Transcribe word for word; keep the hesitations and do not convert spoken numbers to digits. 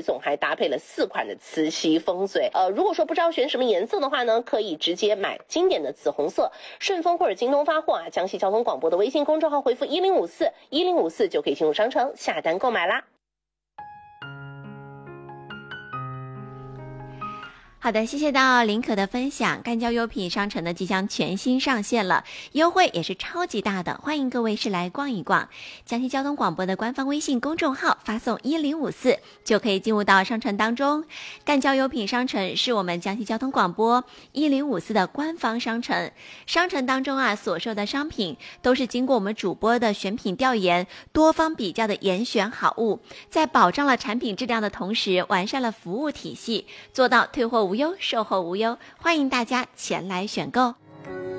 水，总还搭配了四款的磁吸风水。呃，如果说不知道选什么颜色的话呢，可以直接买经典的紫红色，顺丰或者京东发货啊，江西交通广播的微信公众号回复一零五四一零五四就可以进入商城下单购买啦。 好的，谢谢到林可的分享。干胶优品商城呢即将全新上线了，优惠也是超级大的，欢迎各位是来逛一逛。江西交通广播的官方微信公众号发送一零五四就可以进入到商城当中。干胶优品商城是我们江西交通广播一零五四的官方商城，商城当中啊所售的商品都是经过我们主播的选品调研，多方比较的严选好物，在保障了产品质量的同时，完善了服务体系，做到退货无忧，售后无忧，欢迎大家前来选购。